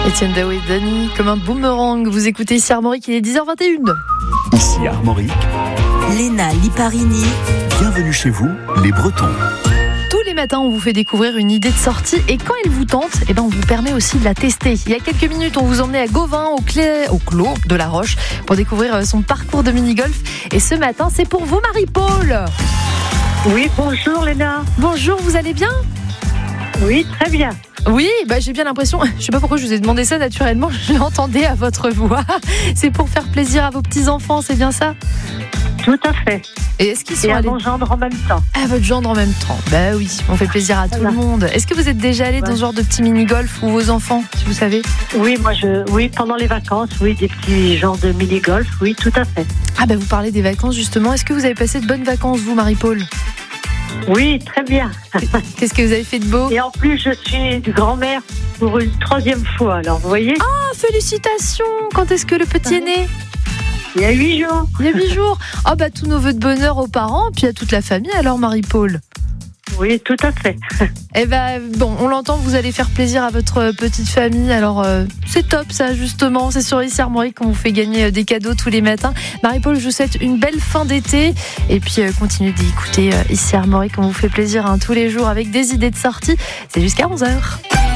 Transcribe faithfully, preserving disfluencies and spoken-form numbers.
Étienne Dao et Dany, comme un boomerang. Vous écoutez ici Armorique, il est dix heures vingt et une. Ici Armorique, Léna Liparini. Bienvenue chez vous, les Bretons. Tous les matins, on vous fait découvrir une idée de sortie et quand elle vous tente, eh ben, on vous permet aussi de la tester. Il y a quelques minutes, on vous emmenait à Gauvin, au, clé... au Clos de la Roche, pour découvrir son parcours de mini-golf. Et ce matin, c'est pour vous, Marie-Paul. Oui, bonjour Léna. Bonjour, vous allez bien ? Oui, très bien. Oui, bah j'ai bien l'impression, je sais pas pourquoi je vous ai demandé ça naturellement, je l'entendais à votre voix. C'est pour faire plaisir à vos petits-enfants, c'est bien ça ? Tout à fait. Et est-ce qu'ils sont Et à allés... mon gendre en même temps. À votre gendre en même temps. Bah oui, on fait plaisir à tout Voilà. le monde. Est-ce que vous êtes déjà allé dans Ouais. ce genre de petit mini-golf ou vos enfants, si vous savez ? Oui, moi je, oui, pendant les vacances, oui, des petits genres de mini-golf, oui, tout à fait. Ah bah vous parlez des vacances justement. Est-ce que vous avez passé de bonnes vacances, vous, Marie-Paul ? Oui, très bien. Qu'est-ce que vous avez fait de beau ? Et en plus, je suis grand-mère pour une troisième fois. Alors, vous voyez, Ah, félicitations ! Quand est-ce que le petit est né ? il y a huit jours. Il y a huit jours. Ah bah tous nos vœux de bonheur aux parents, puis à toute la famille alors, Marie-Paul. Oui, tout à fait. Eh ben bon, on l'entend, vous allez faire plaisir à votre petite famille. Alors euh, c'est top ça justement. C'est sur ici Armorique qu'on vous fait gagner euh, des cadeaux tous les matins. Marie-Paul, je vous souhaite une belle fin d'été et puis euh, continuez d'écouter euh, ici Armorique. On vous fait plaisir hein, tous les jours avec des idées de sortie. C'est jusqu'à onze heures.